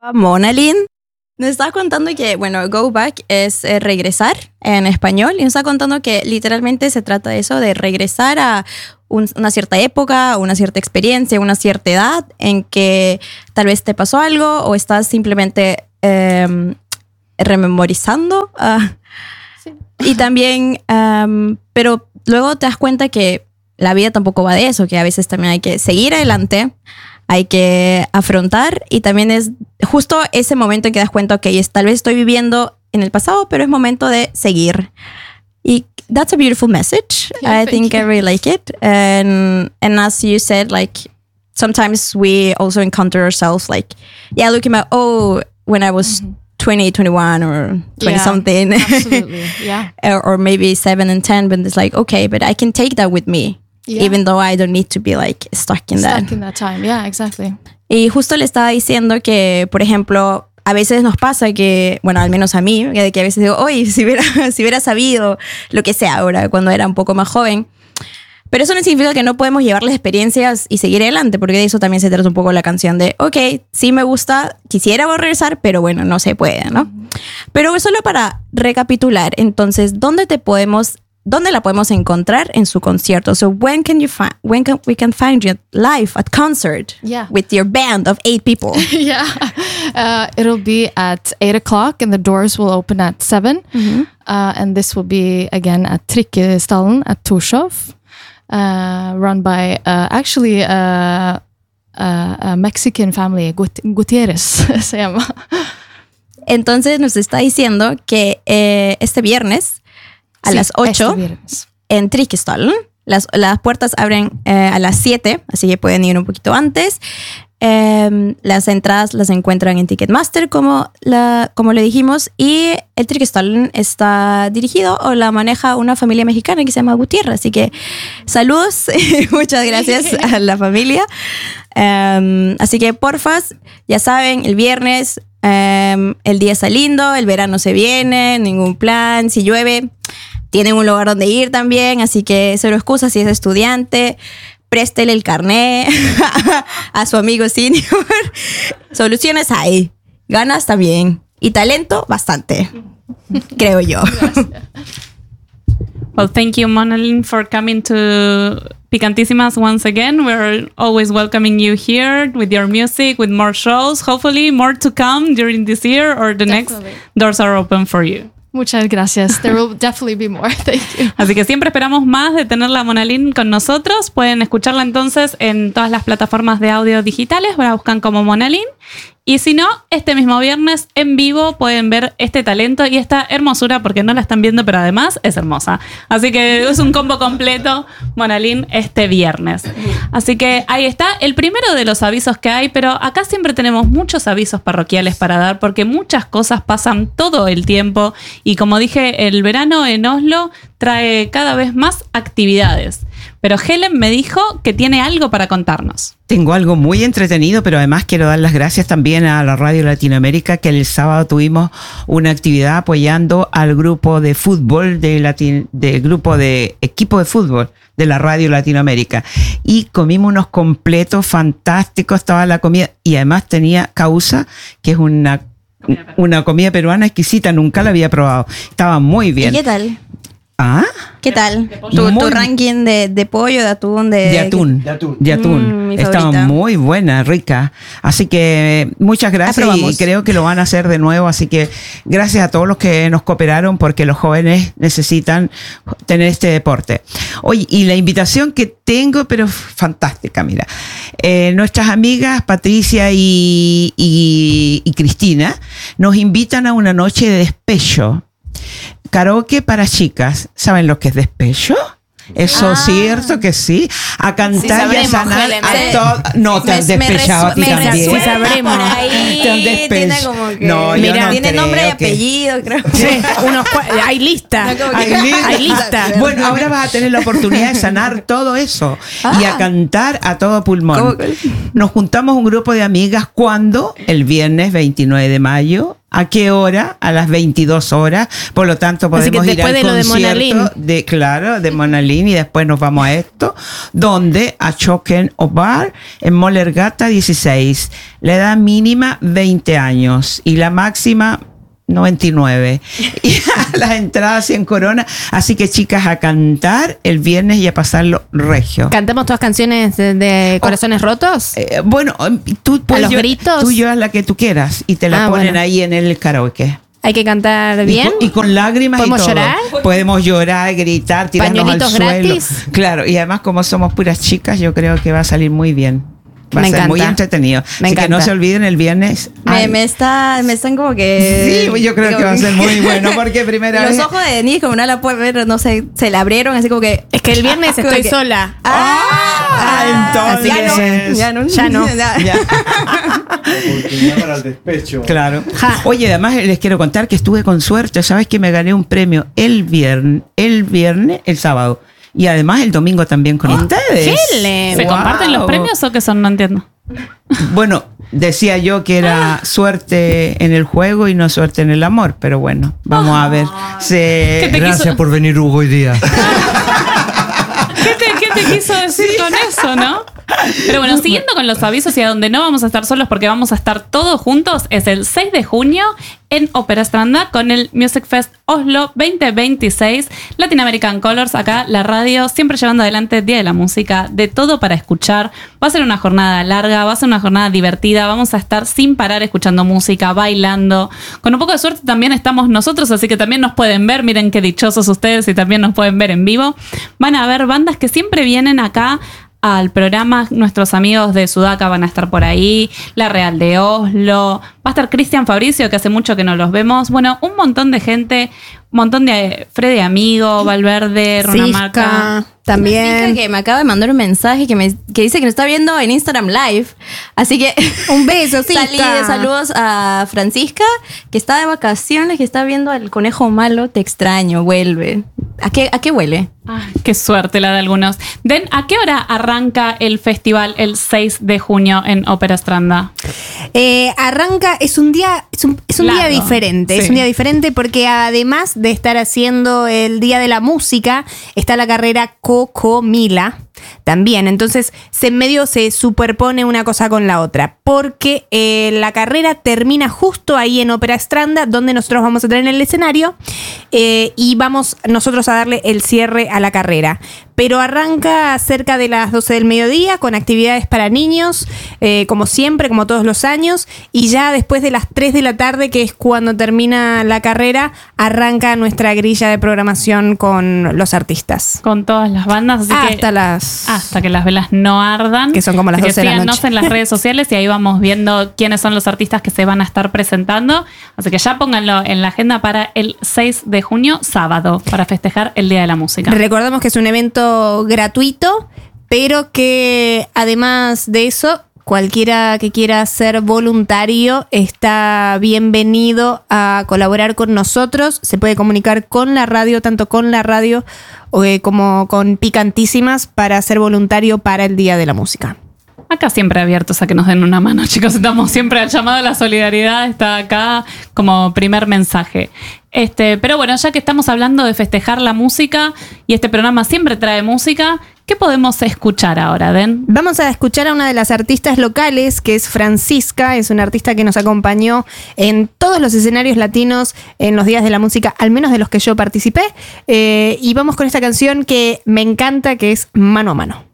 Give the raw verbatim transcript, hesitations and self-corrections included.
Monalyn nos está contando que, bueno, go back es eh, regresar en español, y nos está contando que literalmente se trata de eso, de regresar a un, una cierta época, una cierta experiencia, una cierta edad en que tal vez te pasó algo o estás simplemente eh, rememorizando. Uh, sí. Y también, um, pero luego te das cuenta que la vida tampoco va de eso, que a veces también hay que seguir adelante, hay que afrontar, y también es justo ese momento en que das cuenta que okay, tal vez estoy viviendo en el pasado, pero es momento de seguir. Y that's a beautiful message. Yeah, I think you. I really like it. And and as you said, like sometimes we also encounter ourselves like, yeah, looking at, oh, when I was mm-hmm. twenty, twenty-one or twenty yeah, something. Absolutely. Yeah. or, or maybe seven and ten, but it's like, okay, but I can take that with me. Yeah. Even though I don't need to be like stuck in that. Stuck in that time, yeah, exactly. Y justo le estaba diciendo que, por ejemplo, a veces nos pasa que, bueno, al menos a mí, que, que a veces digo, oye, si hubiera, si hubiera sabido lo que sea ahora, cuando era un poco más joven. Pero eso no significa que no podemos llevar las experiencias y seguir adelante, porque de eso también se trata un poco la canción de, ok, sí me gusta, quisiera regresar, pero bueno, no se puede, ¿no? Mm-hmm. Pero solo para recapitular, entonces, ¿dónde te podemos ¿Dónde la podemos encontrar en su concierto? So when can you find when can we can find you live at concert yeah. with your band of eight people? yeah, uh, it'll be at eight o'clock, and the doors will open at seven. Mm-hmm. Uh, and this will be again at Trikkestallen at Torshov, uh, run by uh, actually uh, uh, a Mexican family, Gut- Gutierrez se llama. Entonces nos está diciendo que eh, este viernes a sí, las ocho este en Trikkestallen. Las, las puertas abren eh, a las siete, así que pueden ir un poquito antes. Eh, las entradas las encuentran en Ticketmaster, como, la, como le dijimos. Y el Trikkestallen está dirigido o la maneja una familia mexicana que se llama Gutiérrez. Así que saludos y muchas gracias a la familia. Eh, así que porfas, ya saben, el viernes eh, el día está lindo, el verano se viene, ningún plan. Si llueve, tienen un lugar donde ir también, así que cero excusa. Si es estudiante, préstele el carnet a su amigo senior. Soluciones hay, ganas también, y talento bastante, creo yo. Well, thank you, Monalyn, for coming to Picantísimas once again. We're always welcoming you here with your music, with more shows, hopefully more to come during this year or the Definitely. Next. Doors are open for you. Muchas gracias. There will definitely be more. Thank you. Así que siempre esperamos más de tenerla a Monalyn con nosotros. Pueden escucharla entonces en todas las plataformas de audio digitales. La buscan como Monalyn. Y si no, este mismo viernes en vivo pueden ver este talento y esta hermosura, porque no la están viendo, pero además es hermosa. Así que es un combo completo, Monalyn, este viernes. Así que ahí está el primero de los avisos que hay, pero acá siempre tenemos muchos avisos parroquiales para dar, porque muchas cosas pasan todo el tiempo. Y como dije, el verano en Oslo trae cada vez más actividades. Pero Helen me dijo que tiene algo para contarnos. Tengo algo muy entretenido, pero además quiero dar las gracias también a la Radio Latinoamérica, que el sábado tuvimos una actividad apoyando al grupo de fútbol, de Latin, del grupo de equipo de fútbol de la Radio Latinoamérica. Y comimos unos completos fantásticos, estaba la comida, y además tenía causa, que es una, una comida peruana exquisita, nunca la había probado. Estaba muy bien. ¿Y qué tal? ¿Ah? ¿Qué tal? ¿Tu, tu ranking de, de pollo, de atún? De, de atún. De atún. De atún. Mm, Estaba muy buena, rica. Así que muchas gracias. Aprobamos. Y creo que lo van a hacer de nuevo. Así que gracias a todos los que nos cooperaron, porque los jóvenes necesitan tener este deporte. Oye, y la invitación que tengo, pero fantástica, mira. Eh, nuestras amigas Patricia y, y, y Cristina nos invitan a una noche de despecho. Karaoke para chicas. ¿Saben lo que es despecho? Eso es ah. cierto que sí. A cantar sí, y a sanar a todos. No, te has despechado a ti también. Sí, sabremos. Por ahí te han tiene como que... No, mira, no tiene creo nombre y que... apellido, creo. Sí, unos cua... hay lista. No, hay, que... lista. hay lista. Bueno, ahora vas a tener la oportunidad de sanar todo eso ah. y a cantar a todo pulmón. Nos juntamos un grupo de amigas cuando el viernes veintinueve de mayo ¿A qué hora? A las veintidós horas. Por lo tanto, podemos ir al de concierto de, de, claro, de Monalín, y después nos vamos a esto, donde a Choquen o Bar en Molergata dieciséis. La edad mínima veinte años y la máxima noventa y nueve. Y las entradas cien coronas. Así que, chicas, a cantar el viernes y a pasarlo regio. ¿Cantamos todas canciones de, de Corazones oh, Rotos? Eh, bueno, tú puedes. ¿A los gritos? Tú llevas la que tú quieras y te la ah, ponen bueno. ahí en el karaoke. Hay que cantar bien. Y con, y con lágrimas y todo. ¿Podemos llorar? Podemos llorar, gritar, tirarnos al suelo. Gratis. Claro, y además, como somos puras chicas, yo creo que va a salir muy bien. Va me a ser encanta. muy entretenido. Me Así encanta. que no se olviden el viernes. Me, me, está, me están como que... Sí, yo creo digo, que va a ser muy bueno porque primera los vez... Los ojos de Denise como no la puede ver, no sé, se le abrieron así como que... Es que el viernes estoy que, sola. Ah, ah entonces... Ya no. Ya no. Ya no. ya. Oportunidad para el despecho. Claro. Ja. Oye, además les quiero contar que estuve con suerte. ¿Sabes que me gané un premio el viernes, el viernes, el sábado? Y además el domingo también con oh, ustedes. ¿Se wow. comparten los premios o qué son? No entiendo. Bueno, decía yo que era ah. suerte en el juego y no suerte en el amor, pero bueno, vamos ah. a ver. Se... Gracias quiso... por venir, Hugo, hoy día. ¿Qué te, ¿Qué te quiso decir sí. con eso, no? Pero bueno, siguiendo con los avisos y a donde no vamos a estar solos porque vamos a estar todos juntos, es el seis de junio en Ópera Stranda con el Music Fest Oslo veinte veintiséis, Latin American Colors, acá la radio, siempre llevando adelante Día de la Música, de todo para escuchar. Va a ser una jornada larga, va a ser una jornada divertida, vamos a estar sin parar escuchando música, bailando. Con un poco de suerte también estamos nosotros, así que también nos pueden ver, miren qué dichosos ustedes y también nos pueden ver en vivo. Van a haber bandas que siempre vienen acá al programa, nuestros amigos de Sudaca van a estar por ahí, La Real de Oslo, va a estar Cristian Fabricio, que hace mucho que no los vemos, bueno, un montón de gente, un montón de Freddy Amigo, Valverde, Runamarca. También. Que me acaba de mandar un mensaje que, me, que dice que nos está viendo en Instagram Live. Así que un beso, sí. Salí de saludos a Francisca, que está de vacaciones, que está viendo al conejo malo. Te extraño, vuelve. ¿A qué, a qué huele? Ay, qué suerte la de algunos. Den, ¿a qué hora arranca el festival el seis de junio en Ópera Stranda? Eh, arranca, es un día, es un, es un día diferente. Sí. Es un día diferente porque además de estar haciendo el Día de la Música, está la carrera Cocomila también. Entonces, se en medio se superpone una cosa con la otra. Porque eh, la carrera termina justo ahí en Ópera Stranda, donde nosotros vamos a tener el escenario eh, y vamos nosotros a darle el cierre a la carrera. Pero arranca cerca de las doce del mediodía con actividades para niños, eh, como siempre, como todos los años. Y ya después de las tres de la tarde, que es cuando termina la carrera, arranca nuestra grilla de programación con los artistas. Con todas las bandas. Así hasta que, las... Hasta que las velas no ardan. Que son como las doce de la noche. En las redes sociales y ahí vamos viendo quiénes son los artistas que se van a estar presentando. Así que ya pónganlo en la agenda para el seis de junio, sábado, para festejar el Día de la Música. Recordamos que es un evento gratuito, pero que además de eso, cualquiera que quiera ser voluntario está bienvenido a colaborar con nosotros. Se puede comunicar con la radio, tanto con la radio eh, como con Picantísimas, para ser voluntario para el Día de la Música. Acá siempre abiertos a que nos den una mano, chicos. Estamos siempre al llamado a la solidaridad. Está acá como primer mensaje. Este, pero bueno, ya que estamos hablando de festejar la música y este programa siempre trae música, ¿qué podemos escuchar ahora, Den? Vamos a escuchar a una de las artistas locales, que es Francisca. Es una artista que nos acompañó en todos los escenarios latinos en los días de la música, al menos de los que yo participé. Eh, y vamos con esta canción que me encanta, que es Mano a Mano.